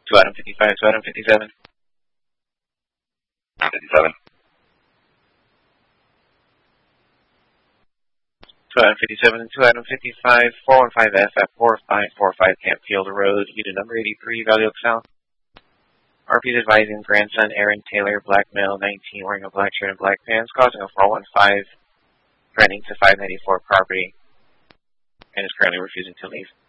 2 item 55, 2 item 57. 57. 2 item 57 and 2 item 55, 415F at 4545 Campfield Road, unit number 83, Valley Oak South. RP is advising grandson Aaron Taylor, black male, 19, wearing a black shirt and black pants, causing a 415, threatening to 594 property, and is currently refusing to leave.